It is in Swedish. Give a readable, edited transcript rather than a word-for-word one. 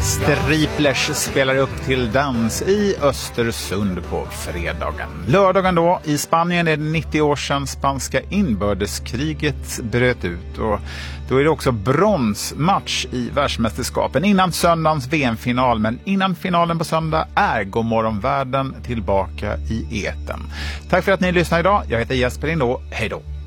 Striplers spelar upp till dans i Östersund på fredagen. Lördagen då, i Spanien är det 90 år sedan spanska inbördeskriget bröt ut. Och då är det också bronsmatch i världsmästerskapen innan söndagens VM-final. Men innan finalen på söndag är Godmorgon Världen tillbaka i eten. Tack för att ni lyssnar idag. Jag heter Jesper Lindå. Hej då!